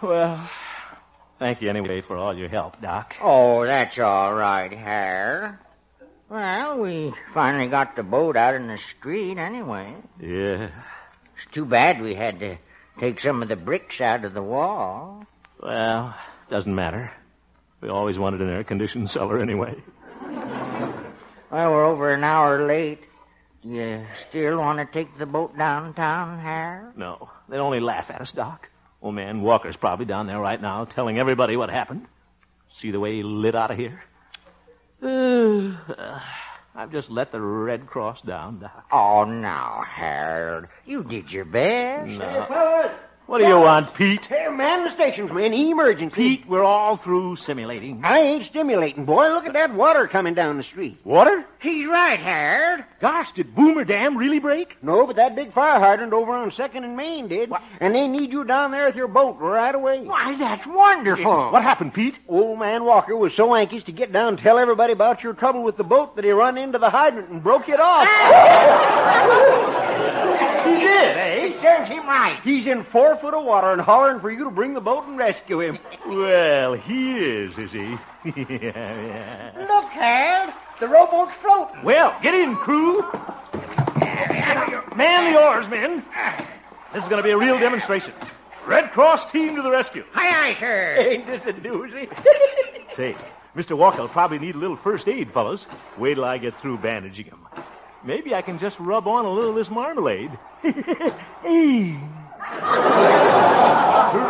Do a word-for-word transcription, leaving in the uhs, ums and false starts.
Well, thank you anyway for all your help, Doc. Oh, that's all right, Harold. Well, we finally got the boat out in the street anyway. Yeah. It's too bad we had to take some of the bricks out of the wall. Well, doesn't matter. We always wanted an air-conditioned cellar anyway. Well, we're over an hour late. Do you still want to take the boat downtown, Harold? No, they'd only laugh at us, Doc. Old man Walker's probably down there right now telling everybody what happened. See the way he lit out of here? Uh, I've just let the Red Cross down, Doc. Oh, now, Harold, you did your best. No. What do you want, Pete? Hey, man the station's in emergency. Pete, we're all through simulating. I ain't stimulating, boy. Look at that water coming down the street. Water? He's right, Harold. Gosh, did Boomer Dam really break? No, but that big fire hydrant over on second and Main did. What? And they need you down there with your boat right away. Why, that's wonderful. What happened, Pete? Old man Walker was so anxious to get down and tell everybody about your trouble with the boat that he run into the hydrant and broke it off. He did, eh? It serves him right. He's in four foot of water and hollering for you to bring the boat and rescue him. Well, he is, is he? yeah, yeah. Look, Harold, the rowboat's floating. Well, get in, crew. Man the oars, men. This is going to be a real demonstration. Red Cross team to the rescue. Aye, aye, sir. Ain't this a doozy? Say, Mister Walker will probably need a little first aid, fellas. Wait till I get through bandaging him. Maybe I can just rub on a little of this marmalade. Hey.